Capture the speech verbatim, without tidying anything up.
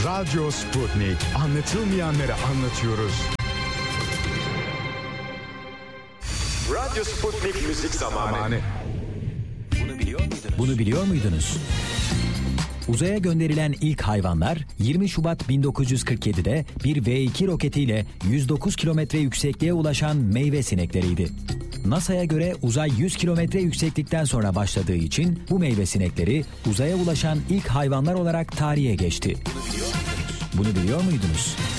Radyo Sputnik. Anlatılmayanları anlatıyoruz. Radyo Sputnik müzik zamanı. zamanı. Bunu biliyor muydunuz? Bunu biliyor muydunuz? Uzaya gönderilen ilk hayvanlar yirmi Şubat bin dokuz yüz kırk yedi'de bir V iki roketiyle yüz dokuz kilometre yüksekliğe ulaşan meyve sinekleriydi. NASA'ya göre uzay yüz kilometre yükseklikten sonra başladığı için bu meyve sinekleri uzaya ulaşan ilk hayvanlar olarak tarihe geçti. Bunu biliyor muydunuz? Bunu biliyor muydunuz?